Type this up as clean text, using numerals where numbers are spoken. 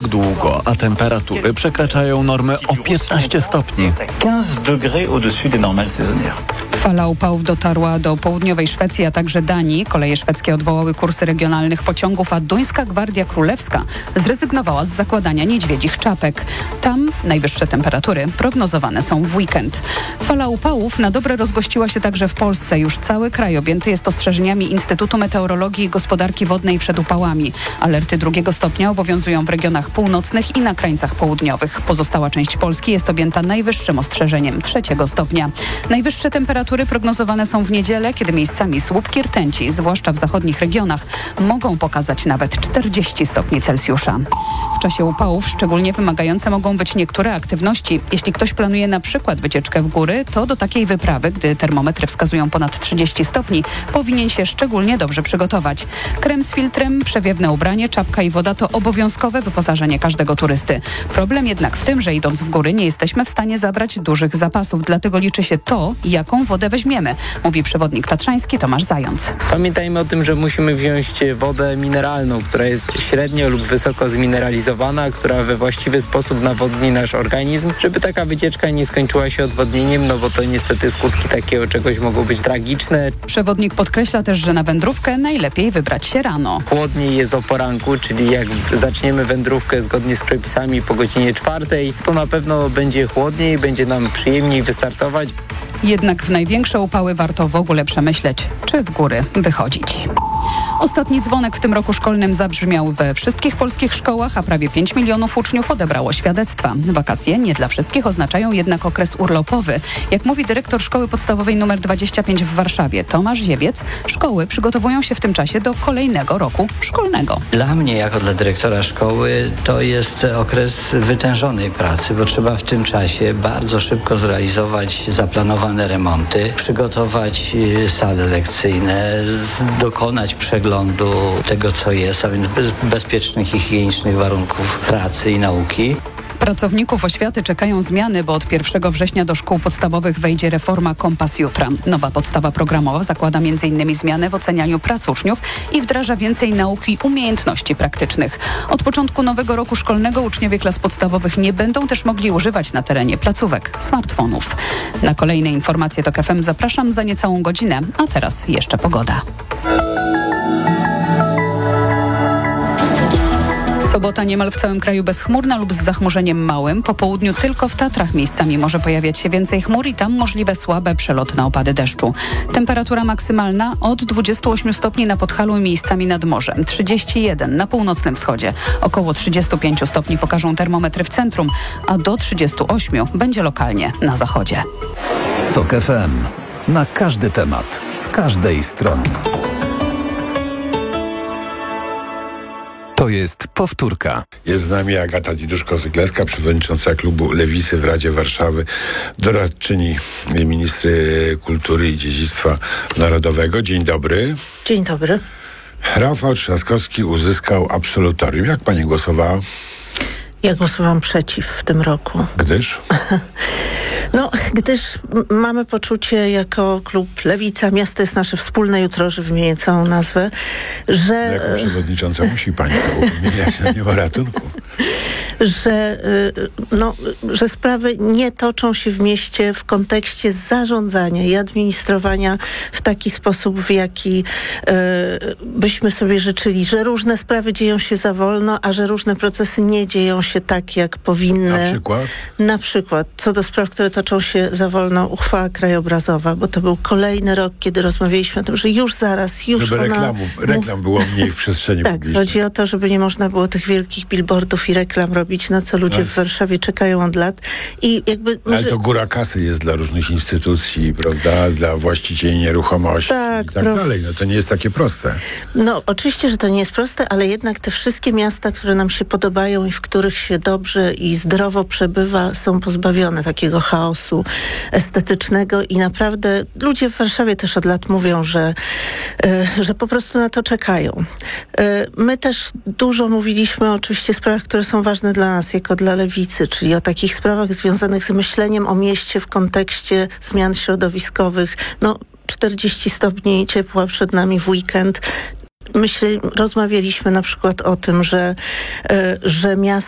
długo, a temperatury przekraczają normy o 15 stopni. 15 degrés au-dessus des normales saisonnières. Fala upałów dotarła do południowej Szwecji, a także Danii. Koleje szwedzkie odwołały kursy regionalnych pociągów, a duńska Gwardia Królewska zrezygnowała z zakładania niedźwiedzich czapek. Tam najwyższe temperatury prognozowane są w weekend. Fala upałów na dobre rozgościła się także w Polsce. Już cały kraj objęty jest ostrzeżeniami Instytutu Meteorologii i Gospodarki Wodnej przed upałami. Alerty 2 stopnia obowiązują w regionach północnych i na krańcach południowych. Pozostała część Polski jest objęta najwyższym ostrzeżeniem 3 stopnia. Najwyższe temperatury prognozowane są w niedzielę, kiedy miejscami słupki rtęci, zwłaszcza w zachodnich regionach, mogą pokazać nawet 40 stopni Celsjusza. W czasie upałów szczególnie wymagające mogą być niektóre aktywności. Jeśli ktoś planuje na przykład wycieczkę w góry, to do takiej wyprawy, gdy termometry wskazują ponad 30 stopni, powinien się szczególnie dobrze przygotować. Krem z filtrem, przewiewne ubranie, czapka i woda to obowiązkowe wyposażenie każdego turysty. Problem jednak w tym, że idąc w góry nie jesteśmy w stanie zabrać dużych zapasów, dlatego liczy się to, jaką wodę weźmiemy, mówi przewodnik tatrzański Tomasz Zając. Pamiętajmy o tym, że musimy wziąć wodę mineralną, która jest średnio lub wysoko zmineralizowana, która we właściwy sposób nawodni nasz organizm, żeby taka wycieczka nie skończyła się odwodnieniem, no bo to niestety skutki takiego czegoś mogą być tragiczne. Przewodnik podkreśla też, że na wędrówkę najlepiej wybrać się rano. Chłodniej jest o poranku, czyli jak zaczniemy wędrówkę zgodnie z przepisami po godzinie 4, to na pewno będzie chłodniej, będzie nam przyjemniej wystartować. Jednak w największe upały warto w ogóle przemyśleć, czy w góry wychodzić. Ostatni dzwonek w tym roku szkolnym zabrzmiał we wszystkich polskich szkołach, a prawie 5 milionów uczniów odebrało świadectwa. Wakacje nie dla wszystkich oznaczają jednak okres urlopowy. Jak mówi dyrektor szkoły podstawowej nr 25 w Warszawie, Tomasz Ziewiec, szkoły przygotowują się w tym czasie do kolejnego roku szkolnego. Dla mnie, jako dla dyrektora szkoły, to jest okres wytężonej pracy, bo trzeba w tym czasie bardzo szybko zrealizować zaplanowane remonty, przygotować sale lekcyjne, dokonać przeglądu tego, co jest, a więc bezpiecznych i higienicznych warunków pracy i nauki. Pracowników oświaty czekają zmiany, bo od 1 września do szkół podstawowych wejdzie reforma Kompas Jutra. Nowa podstawa programowa zakłada m.in. zmianę w ocenianiu prac uczniów i wdraża więcej nauki i umiejętności praktycznych. Od początku nowego roku szkolnego uczniowie klas podstawowych nie będą też mogli używać na terenie placówek smartfonów. Na kolejne informacje TOK FM zapraszam za niecałą godzinę, a teraz jeszcze pogoda. Sobota niemal w całym kraju bezchmurna lub z zachmurzeniem małym. Po południu tylko w Tatrach miejscami może pojawiać się więcej chmur i tam możliwe słabe, przelotne opady deszczu. Temperatura maksymalna od 28 stopni na Podhalu i miejscami nad morzem. 31 na północnym wschodzie. Około 35 stopni pokażą termometry w centrum, a do 38 będzie lokalnie na zachodzie. TOK FM. Na każdy temat, z każdej strony. To jest powtórka. Jest z nami Agata Diduszko-Zyglewska, przewodnicząca klubu Lewicy w Radzie Warszawy, doradczyni ministry kultury i dziedzictwa narodowego. Dzień dobry. Dzień dobry. Rafał Trzaskowski uzyskał absolutorium. Jak pani głosowała? Ja głosowałam przeciw w tym roku. Gdyż? Gdyż mamy poczucie jako klub Lewica, miasto jest nasze wspólne, jutro że wymienię całą nazwę, że... Jako przewodnicząca musi pani to wymieniać, nie ma ratunku. Że sprawy nie toczą się w mieście w kontekście zarządzania i administrowania w taki sposób, w jaki byśmy sobie życzyli, że różne sprawy dzieją się za wolno, a że różne procesy nie dzieją się tak, jak powinny. Na przykład? Na przykład, co do spraw, które toczą się za wolno, uchwała krajobrazowa, bo to był kolejny rok, kiedy rozmawialiśmy o tym, że już zaraz, żeby reklam było mniej w przestrzeni publicznej. Tak, chodzi o to, żeby nie można było tych wielkich billboardów i reklam robić, na co ludzie w Warszawie czekają od lat. I jakby, ale to góra kasy jest dla różnych instytucji, prawda, dla właścicieli nieruchomości i tak dalej. To nie jest takie proste. Oczywiście, że to nie jest proste, ale jednak te wszystkie miasta, które nam się podobają i w których się dobrze i zdrowo przebywa, są pozbawione takiego chaosu estetycznego i naprawdę ludzie w Warszawie też od lat mówią, że po prostu na to czekają. My też dużo mówiliśmy oczywiście o sprawach, które są ważne dla nas, jako dla Lewicy, czyli o takich sprawach związanych z myśleniem o mieście w kontekście zmian środowiskowych. 40 stopni ciepła przed nami w weekend. Rozmawialiśmy na przykład o tym, że miasto